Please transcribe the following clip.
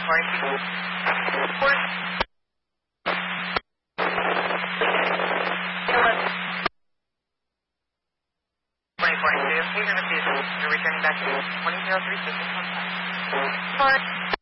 2042. You're going to be returning back to 2003 system.